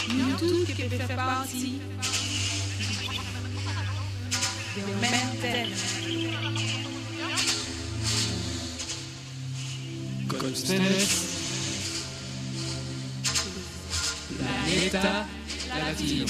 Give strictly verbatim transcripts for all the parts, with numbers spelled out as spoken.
nous tous qui peut faire partie du même thème. Con ustedes, Planeta Latino.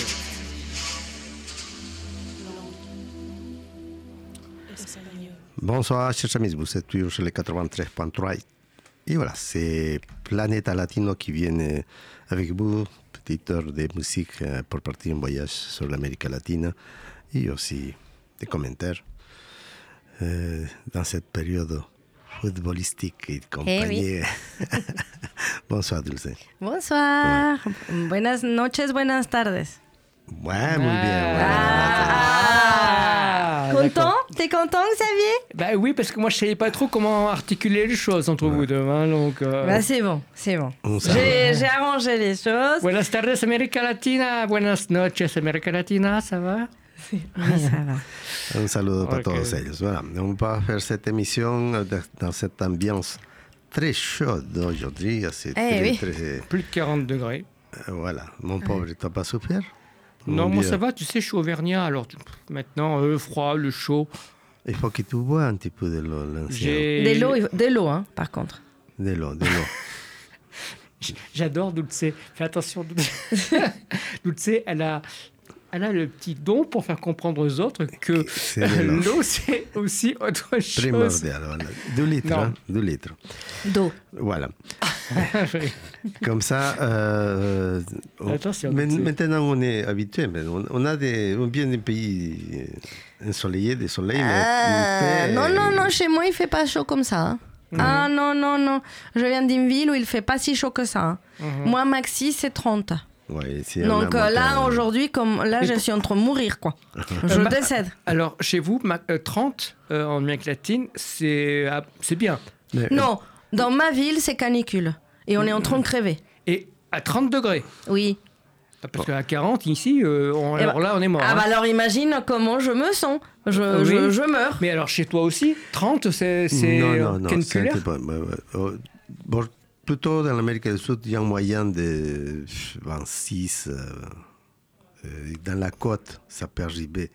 Bonsoir, chers amis, vous êtes toujours sur les quatre-vingt-treize point trois. Et voilà, c'est Planeta Latino qui vient avec vous, petite heure de musique pour partir en voyage sur l'Amérique latine et aussi des commentaires euh, dans cette période footballistique et compagnie. Eh oui. Bonsoir, Dulce. Bonsoir. Ouais. Buenas noches, buenas tardes. Ouais, muy bien. Ouais. Ah, ah, content? T'es content, Xavier? Bah oui, parce que moi je savais pas trop comment articuler les choses entre ouais. vous deux, hein, donc. Euh... Bah c'est bon, c'est bon. J'ai, j'ai arrangé les choses. Buenas tardes, América Latina. Buenas noches, América Latina. Ça va? Oui, ça va. Un saludo okay. para todos ellos. Voilà, on va faire cette émission dans cette ambiance très chaude aujourd'hui. C'est eh très, oui. très... Plus de quarante degrés. Euh, voilà, mon pauvre, ouais. T'as pas souffert? Non, moi ça va, tu sais, je suis auvergnat, alors maintenant, le froid, le chaud. Il faut que tu bois un petit peu de l'eau, l'ancien. De l'eau, de l'eau, hein, par contre. De l'eau, de l'eau. J'adore Dulce. Fais attention, Dulce. Dulce, elle a, elle a le petit don pour faire comprendre aux autres que c'est l'eau, c'est aussi autre chose. Primordial, voilà. Deux litres, hein, deux litres. D'eau. Voilà. Comme ça, euh, on, Attention, maintenant on est habitué, mais on, on a des, on vient des pays ensoleillés, des soleils. Ah, mais non, non, non, chez moi il fait pas chaud comme ça. Hein. Mmh. Ah non, non, non. Je viens d'une ville où il fait pas si chaud que ça. Hein. Mmh. Moi, maxi, c'est trente. Ouais, donc euh, là, aujourd'hui, comme là, je suis en train de mourir, quoi. Je euh, décède. Alors, chez vous, euh, trente euh, en Amérique latine, c'est, euh, c'est bien. Mais, non, dans ma ville, c'est canicule. Et on est en train de crever. Et à trente degrés? Oui. Parce qu'à quarante, ici, euh, on, alors bah, là, on est mort. Ah hein. bah alors imagine comment je me sens. Je, oui. je, je meurs. Mais alors, chez toi aussi, trente, c'est, c'est non, non, non, caniculaire? Bon, bon, plutôt dans l'Amérique du Sud, il y a un moyen de vingt-six. Euh, dans la côte, ça peut arriver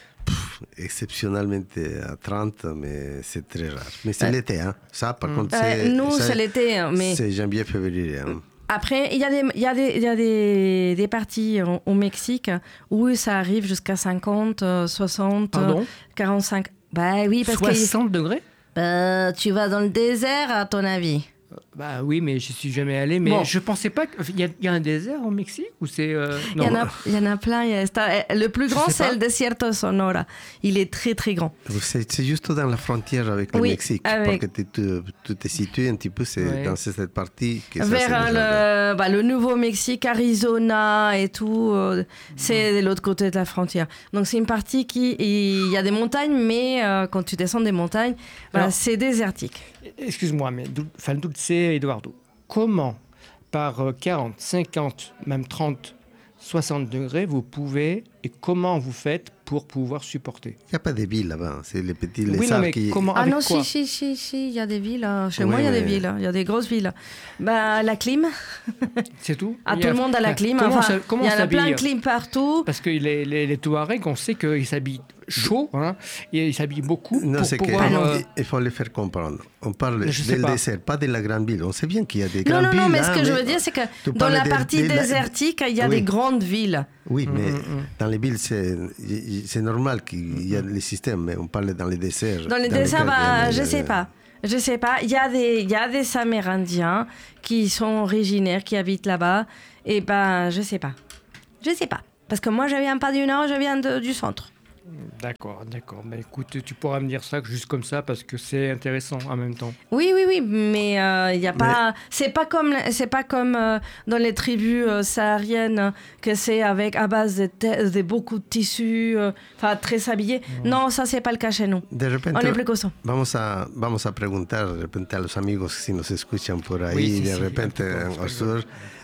exceptionnellement à trente, mais c'est très rare. Mais c'est euh, l'été, hein. Ça, par mmh. contre, c'est... Euh, nous, ça, c'est l'été, mais... C'est janvier-février, hein. Après, il y a des, il y a des, il y a des, des parties au, au Mexique où ça arrive jusqu'à cinquante, soixante, Pardon quarante-cinq. Bah oui, parce que... soixante degrés bah, tu vas dans le désert, à ton avis. Bah oui, mais je suis jamais allé. Mais bon. Je pensais pas qu'il y, a, y a un désert au Mexique ou c'est. Euh... Il, y en a, il y en a plein. Il y a, le plus grand, c'est le Desierto Sonora. Il est très très grand. C'est, c'est juste dans la frontière avec le oui, Mexique. Avec... Parce que tu, tu te situes un petit peu, c'est ouais. dans cette partie. Que Vers ça, le, bah, le Nouveau-Mexique, Arizona et tout, euh, c'est de l'autre côté de la frontière. Donc c'est une partie qui, il y a des montagnes, mais euh, quand tu descends des montagnes, bah, Alors, c'est désertique. Excuse-moi, mais enfin, Dulce Eduardo, comment par quarante, cinquante, même trente, soixante degrés vous pouvez et comment vous faites pour pouvoir supporter? Il n'y a pas de villes là-bas, c'est les petits oui, lézards non, mais qui... Comment, ah non, quoi? si, si, si, si, il y a des villes. Chez oui, moi, il y a mais... des villes, il y a des grosses villes. Bah, la clim. C'est tout? Ah, tout a... le monde a la clim. Comment enfin, ça, comment il y en a plein de clim partout. Parce que les, les, les Touaregs, on sait qu'ils s'habillent chaud, hein, et ils s'habillent beaucoup non, pour c'est pouvoir... Que, euh... il faut les faire comprendre. On parle du désert, pas de la grande ville. On sait bien qu'il y a des non, grandes non, villes. Non, mais hein, ce que mais je veux dire, c'est que dans la partie de, de désertique, il y a oui. des grandes villes. Oui, mais mmh, dans les villes, c'est, c'est normal qu'il y a les systèmes, mais on parle dans les déserts. Dans les dans déserts, les... bah, je ne sais pas. Je ne sais pas. Il y a des, il y a des Amérindiens qui sont originaires, qui habitent là-bas. Et ben, je ne sais pas. Je ne sais pas. Parce que moi, je ne viens pas du nord, je viens de, du centre. D'accord, d'accord. Mais écoute, tu pourras me dire ça juste comme ça parce que c'est intéressant en même temps. Oui, oui, oui, mais il euh, y a pas. Mais... C'est pas comme, c'est pas comme euh, dans les tribus euh, sahariennes que c'est avec à base de, te- de beaucoup de tissus, enfin euh, très habillés. Mm. Non, ça c'est pas le cas chez nous. De repente, on est plus costaud. Vamos a, vamos a preguntar de repente a los amigos si nos escuchan por ahí, oui, si, de si, repente en sur,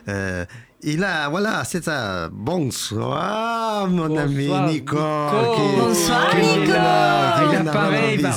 Euh, et là, voilà, c'est ça. Bonsoir, mon Bonsoir, ami Nico. Nico. Qui, Bonsoir, qui Nico. Il apparaît, bah,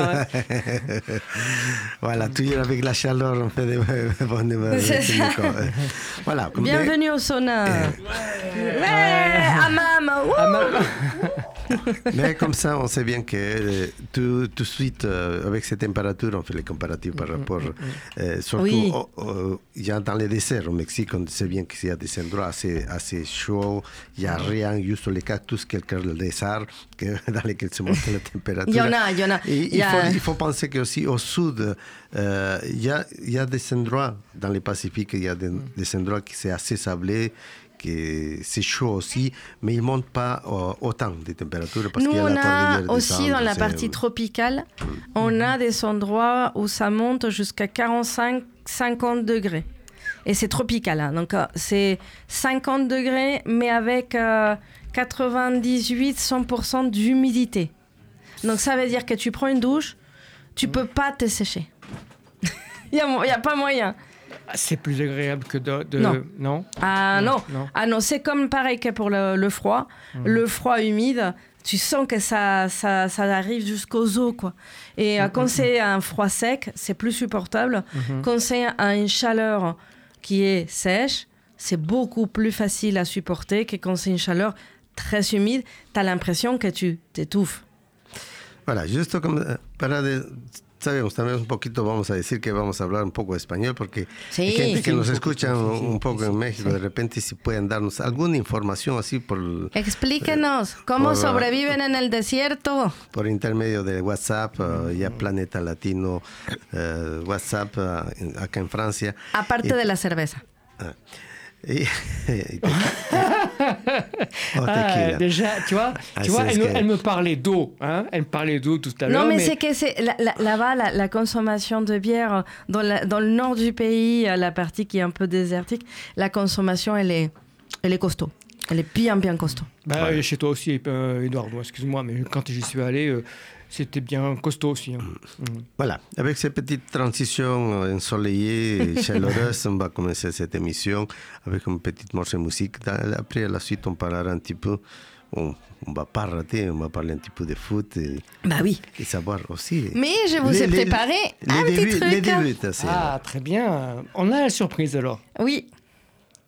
voilà, toujours avec la chaleur, on fait des bonnes C'est ça. Nico. Voilà. Bienvenue mais, au sauna. Euh, ouais, ouais Hammam. Hammam. Mais comme ça, on sait bien que euh, tout, tout de suite, euh, avec ces températures, on fait les comparatifs par rapport. Euh, surtout, il oui. oh, oh, y a dans les déserts au Mexique, on sait bien qu'il y a des endroits assez, assez chauds, il n'y a rien, juste les cactus, quelques lézards dans lesquels se monte la température. Il y en a, il y en a. Et il, y y a... Faut, il faut penser qu'aussi au sud, euh, il, y a, il y a des endroits dans le Pacifique, il y a des, des endroits qui sont assez sablés, que c'est chaud aussi, mais il ne monte pas euh, autant de température. Parce Nous, qu'il y a on la a aussi Andes, dans la partie tropicale, mmh. on a des endroits où ça monte jusqu'à quarante-cinq à cinquante degrés. Et c'est tropical, hein. Donc c'est cinquante degrés, mais avec euh, quatre-vingt-dix-huit à cent pour cent d'humidité. Donc ça veut dire que tu prends une douche, tu ne peux pas te sécher. Il n'y a, a pas moyen. C'est plus agréable que de... de... Non. non. Ah non. non. Ah non, c'est comme pareil que pour le, le froid. Mmh. Le froid humide, tu sens que ça, ça, ça arrive jusqu'aux os, quoi. Et mmh. quand c'est un froid sec, c'est plus supportable. Mmh. Quand c'est une chaleur qui est sèche, c'est beaucoup plus facile à supporter que quand c'est une chaleur très humide. Tu as l'impression que tu t'étouffes. Voilà, juste comme para de... Sabemos también un poquito, vamos a decir que vamos a hablar un poco de español, porque sí, hay gente sí, que nos sí, escucha sí, un, sí, un poco sí, en México, sí. de repente si pueden darnos alguna información así por... Explíquenos, eh, ¿cómo por, sobreviven en el desierto? Por intermedio de WhatsApp, uh, ya Planeta Latino, uh, WhatsApp, uh, acá en Francia. Aparte y, de la cerveza. Uh, Et, et, et, oh, ah, déjà, tu vois, ah, tu vois elle, me, elle me parlait d'eau, hein, elle me parlait d'eau tout à l'heure. Non, mais, mais... c'est que c'est, là, là-bas, la, la consommation de bière, dans, la, dans le nord du pays, la partie qui est un peu désertique, la consommation, elle est, elle est costaud. Elle est bien, bien costaud. Bah, ouais. Chez toi aussi, euh, Eduardo, excuse-moi, mais quand j'y suis allé... Euh, c'était bien costaud aussi. Hein. Mmh. Voilà, avec cette petite transition ensoleillée et chaleureuse, on va commencer cette émission avec une petite morceau de musique. Après, à la suite, on parlera un petit peu, on ne va pas rater, on va parler un petit peu de foot et, bah oui. et savoir aussi. Mais je vous les, ai préparé les, un les petit débuts, truc. Les débuts, ah, très bien. On a la surprise alors. Oui.